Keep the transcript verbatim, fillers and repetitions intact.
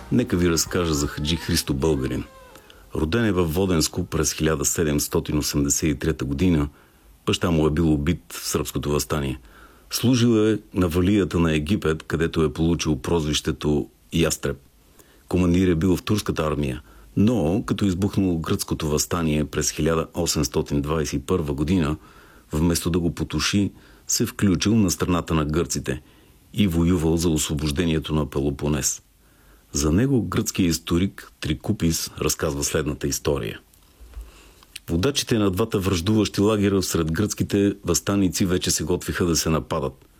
Нека ви разкажа за хаджи Христо Българин. Роден е във Воденско през хиляда седемстотин осемдесет и трета година. Баща му е бил убит в сръбското въстание. Служил е на валията на Египет, където е получил прозвището Ястреб. Командир е бил в турската армия, но като избухнало гръцкото въстание през хиляда осемстотин двадесет и първа година, вместо да го потуши, се включил на страната на гърците и воювал за освобождението на Пелопонес. За него гръцкият историк Трикупис разказва следната история. Водачите на двата враждуващи лагера сред гръцките въстаници вече се готвиха да се нападат.